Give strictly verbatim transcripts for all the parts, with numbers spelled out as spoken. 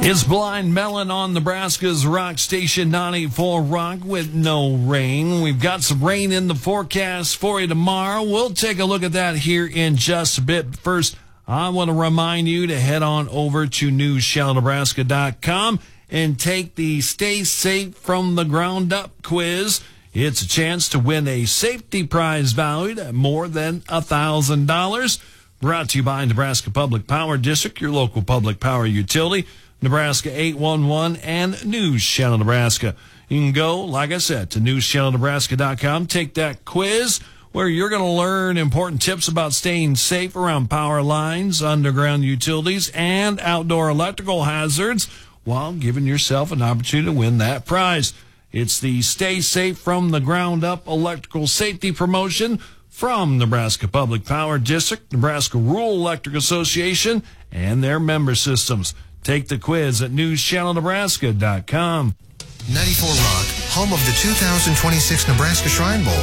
It's Blind Melon on Nebraska's Rock Station ninety-four Rock with no rain. We've got some rain in the forecast for you tomorrow. We'll take a look at that here in just a bit. First, I want to remind you to head on over to news channel nebraska dot com and take the Stay Safe from the Ground Up quiz. It's a chance to win a safety prize valued at more than one thousand dollars. Brought to you by Nebraska Public Power District, your local public power utility, Nebraska eight one one, and News Channel Nebraska. You can go, like I said, to news channel nebraska dot com, take that quiz where you're going to learn important tips about staying safe around power lines, underground utilities, and outdoor electrical hazards while giving yourself an opportunity to win that prize. It's the Stay Safe from the Ground Up Electrical Safety Promotion from Nebraska Public Power District, Nebraska Rural Electric Association, and their member systems. Take the quiz at news channel nebraska dot com. ninety-four Rock, home of the two thousand twenty-six Nebraska Shrine Bowl.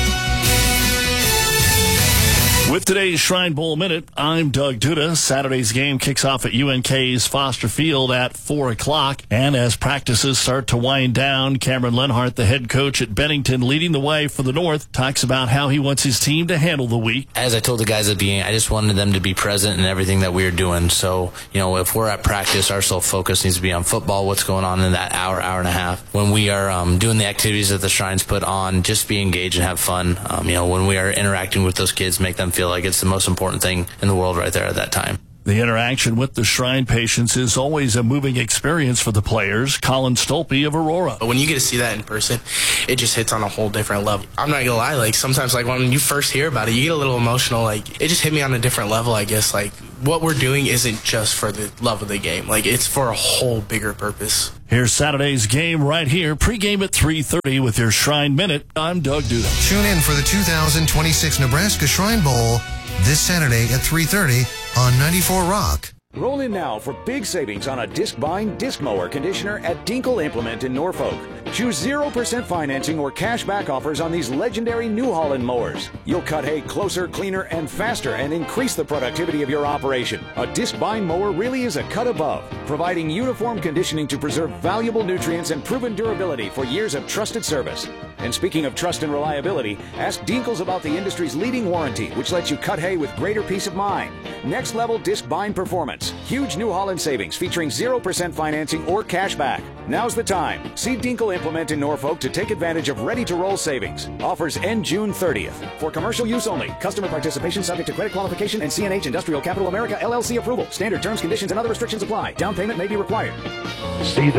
With today's Shrine Bowl Minute, I'm Doug Duda. Saturday's game kicks off at U N K's Foster Field at four o'clock. And as practices start to wind down, Cameron Lenhart, the head coach at Bennington, leading the way for the North, talks about how he wants his team to handle the week. As I told the guys at the beginning, I just wanted them to be present in everything that we are doing. So, you know, if we're at practice, our sole focus needs to be on football, what's going on in that hour, hour and a half. When we are um, doing the activities that the Shrines put on, just be engaged and have fun. Um, you know, when we are interacting with those kids, make them feel like it's the most important thing in the world right there at that time. The interaction with the Shrine patients is always a moving experience for the players. Colin Stolpe of Aurora. But when you get to see that in person, it just hits on a whole different level. I'm not gonna lie, like sometimes like when you first hear about it, you get a little emotional. Like it just hit me on a different level, I guess. Like what we're doing isn't just for the love of the game. Like it's for a whole bigger purpose. Here's Saturday's game right here. Pregame at three thirty with your Shrine Minute. I'm Doug Duda. Tune in for the two thousand twenty-six Nebraska Shrine Bowl this Saturday at three thirty on ninety-four Rock. Roll in now for big savings on a disc-bind disc mower conditioner at Dinkle Implement in Norfolk. Choose zero percent financing or cash back offers on these legendary New Holland mowers. You'll cut hay closer, cleaner, and faster and increase the productivity of your operation. A disc-bind mower really is a cut above, providing uniform conditioning to preserve valuable nutrients and proven durability for years of trusted service. And speaking of trust and reliability, ask Dinkles about the industry's leading warranty, which lets you cut hay with greater peace of mind. Next level disc bind performance. Huge New Holland savings featuring zero percent financing or cash back. Now's the time. See Dinkle Implement in Norfolk to take advantage of ready-to-roll savings. Offers end June thirtieth. For commercial use only. Customer participation subject to credit qualification and C N H Industrial Capital America L L C approval. Standard terms, conditions, and other restrictions apply. Down payment may be required. See the